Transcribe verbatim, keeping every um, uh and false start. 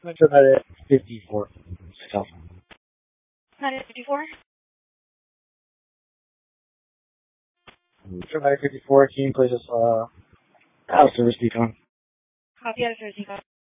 Metro Medic fifty-four. South. nine fifty-four? Metro Medic fifty-four, can you please just, uh, out of service decon? Copy out of service decon.